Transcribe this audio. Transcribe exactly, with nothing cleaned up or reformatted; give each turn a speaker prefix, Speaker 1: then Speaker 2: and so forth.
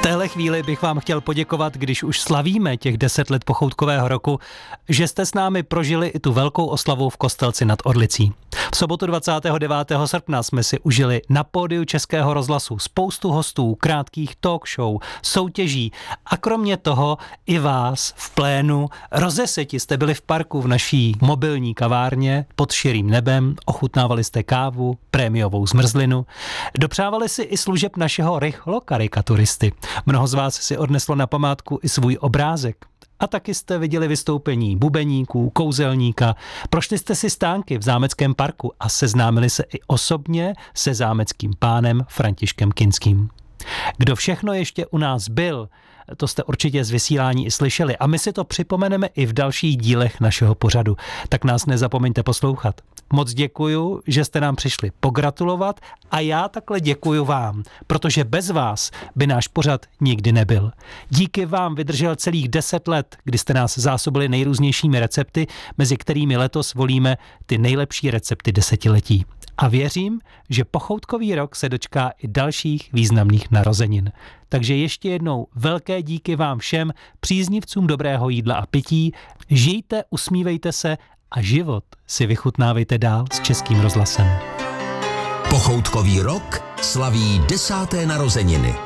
Speaker 1: téhle chvíli bych vám chtěl poděkovat, když už slavíme těch deset let pochoutkového roku, že jste s námi prožili i tu velkou oslavu v Kostelci nad Orlicí. V sobotu dvacátého devátého srpna jsme si užili na pódiu Českého rozhlasu spoustu hostů, krátkých talk show, soutěží a kromě toho i vás v plénu. Rozeseti jste byli v parku v naší mobilní kavárně pod širým nebem, ochutnávali jste kávu, prémiovou zmrzlinu, dopřávali si i služeb našeho rychlokarikaturisty. Mnoho z vás si odneslo na památku i svůj obrázek. A taky jste viděli vystoupení bubeníků, kouzelníka, prošli jste si stánky v Zámeckém parku a seznámili se i osobně se zámeckým pánem Františkem Kinským. Kdo všechno ještě u nás byl, to jste určitě z vysílání i slyšeli a my si to připomeneme i v dalších dílech našeho pořadu. Tak nás nezapomeňte poslouchat. Moc děkuju, že jste nám přišli pogratulovat a já takhle děkuju vám, protože bez vás by náš pořad nikdy nebyl. Díky vám vydržel celých deset let, kdy jste nás zásobili nejrůznějšími recepty, mezi kterými letos volíme ty nejlepší recepty desetiletí. A věřím, že pochoutkový rok se dočká i dalších významných narozenin. Takže ještě jednou velké díky vám všem, příznivcům dobrého jídla a pití. Žijte, usmívejte se a život si vychutnávejte dál s Českým rozhlasem.
Speaker 2: Pochoutkový rok slaví desáté narozeniny.